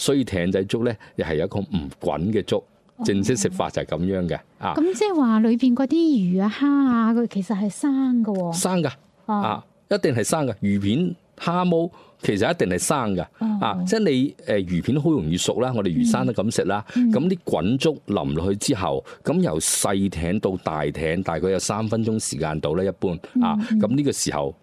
所以艇仔粥咧又係一個唔滾嘅粥。正式食法就係咁樣嘅啊！ 咁即係話裏邊嗰啲魚啊、蝦啊，佢其實係生嘅喎。 生㗎啊，一定係生㗎。魚片、蝦毛其實一定係生㗎啊！即係你魚片好容易熟啦，我哋魚生都咁食啦。咁啲滾粥淋落去之後，咁由細艇到大艇，大概有3分鐘時間到啦，一般啊。咁呢個時候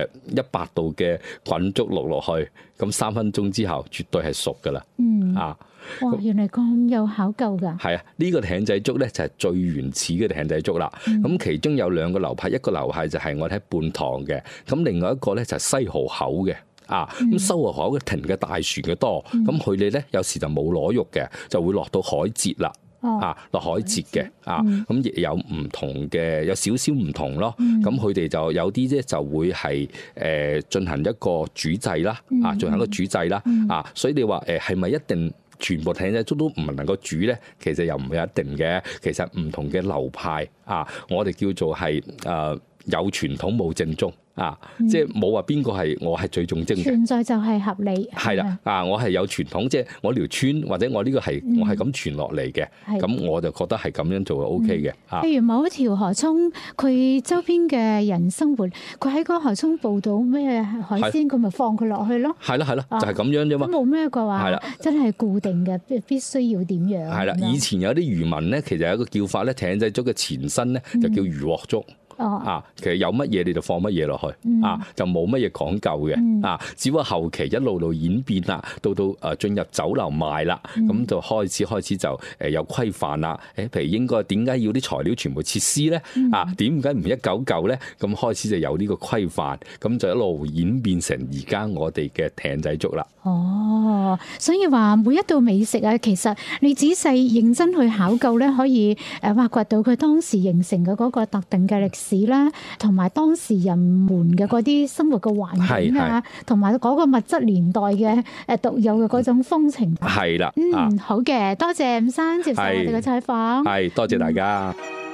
100度嘅滾粥落去，咁3分鐘之後絕對係熟㗎啦。啊！ 哇！原來咁有考究㗎。係啊，呢個艇仔粥咧就係最原始嘅艇仔粥啦。咁其中有2個流派，一個流派就係我哋喺半塘嘅，咁另外一個咧就係西蠔口嘅。啊，咁西蠔口嘅停嘅大船嘅多，咁佢哋咧有時就冇攞肉嘅，就會落到海蜇啦。啊，落海蜇嘅啊，咁亦有唔同嘅，有少少唔同咯。咁佢哋就有啲咧就會係進行一個煮製啦，啊，進行一個煮製啦，啊，所以你話係咪一定全部艇仔粥都唔能夠煮咧？其實又唔係一定嘅。其實唔同嘅流派啊，我哋叫做係有傳統冇正宗。啊，即係冇話邊個係我係最重精嘅， 存在就係合理。 係啦，啊，我係有傳統，即係我條村或者我呢個係我係咁傳落嚟嘅，咁我就覺得係咁樣做係 OK 嘅。 譬如某一條河涌，佢周邊嘅人生活，佢喺個河涌捕到咩海鮮，佢咪放佢落去咯。係咯，就係咁樣啫嘛。冇咩嘅話，真係固定嘅，必須要點樣。係啦， 以前有啲漁民咧，其實有一個叫法咧，艇仔粥嘅前身咧就叫魚鑊粥。其實有乜嘢你就放乜嘢落去，就冇乜嘢講究嘅，只不過後期一路演變啦，到進入酒樓賣啦，咁就開始就有規範啦。譬如應該點解要啲材料全部切絲咧？點解唔一嚿嚿咧？咁開始就有呢個規範，咁就一路演變成而家我哋嘅艇仔粥啦。 哦，所以話每一道美食啊，其實你仔細認真去考究咧，可以挖掘到佢當時形成嘅嗰個特定嘅歷史啦，同埋當時人們嘅嗰啲生活嘅環境啊，同埋嗰個物質年代嘅獨有嘅嗰種風情。 係啦， 好嘅，多謝伍生接受我哋嘅採訪。 係，多謝大家。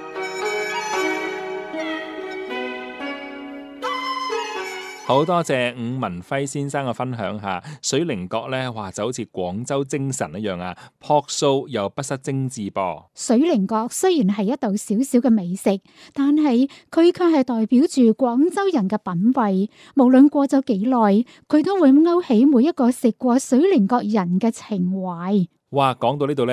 好多謝伍文輝先生嘅分享下，水靈閣咧，哇就好似廣州精神一樣啊，樸素又不失精緻噃。 水靈閣雖然係一道小小嘅美食，但係佢卻係代表住廣州人嘅品味。無論過咗幾耐，佢都會勾起每一個食過水靈閣人嘅情懷。 哇，講到呢度咧。